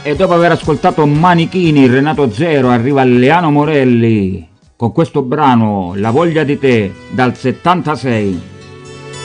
E dopo aver ascoltato Manichini, Renato Zero, arriva Leano Morelli con questo brano La voglia di te dal 76.